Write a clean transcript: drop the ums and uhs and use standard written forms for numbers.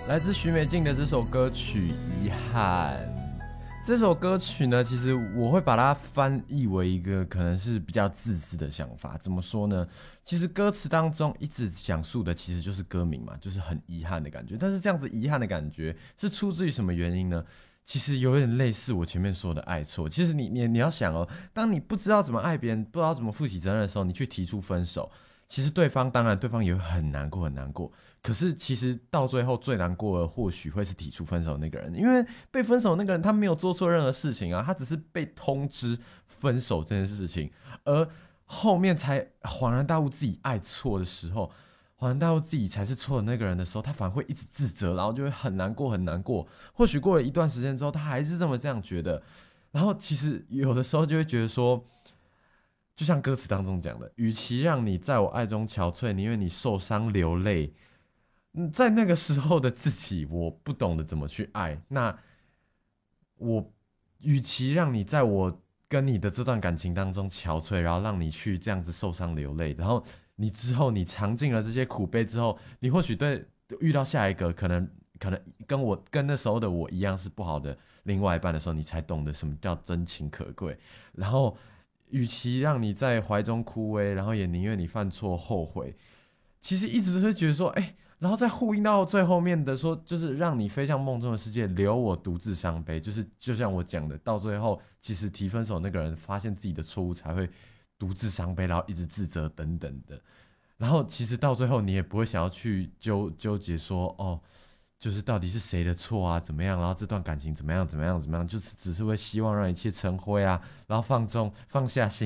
来自许美静的这首歌曲《遗憾》。这首歌曲呢，其实我会把它翻译为一个可能是比较自私的想法。怎么说呢？其实歌词当中一直讲述的其实就是歌名嘛，就是很遗憾的感觉。但是这样子遗憾的感觉是出自于什么原因呢？其实有点类似我前面说的爱错。其实你要想哦，当你不知道怎么爱别人，不知道怎么负起责任的时候，你去提出分手，其实当然对方也会很难过很难过。可是其实到最后最难过的或许会是提出分手的那个人，因为被分手的那个人他没有做错任何事情啊，他只是被通知分手这件事情，而后面才恍然大悟自己爱错的时候，恍然大悟自己才是错的那个人的时候，他反而会一直自责，然后就会很难过很难过。或许过了一段时间之后，他还是这样觉得，然后其实有的时候就会觉得说，就像歌词当中讲的，与其让你在我爱中憔悴，宁愿你受伤流泪。在那个时候的自己，我不懂得怎么去爱。那我，与其让你在我跟你的这段感情当中憔悴，然后让你去这样子受伤流泪，然后你之后你尝尽了这些苦悲之后，你或许遇到下一个可能跟那时候的我一样是不好的另外一半的时候，你才懂得什么叫真情可贵。然后，与其让你在怀中枯萎，然后也宁愿你犯错后悔。其实一直都会觉得说，然后再呼应到最后面的说，就是让你飞向梦中的世界，留我独自伤悲。就像我讲的，到最后，其实提分手那个人发现自己的错误，才会独自伤悲，然后一直自责等等的。然后其实到最后，你也不会想要去纠结说，哦，就是到底是谁的错啊，怎么样？然后这段感情怎么样，就是只是会希望让一切成灰啊，然后放下心。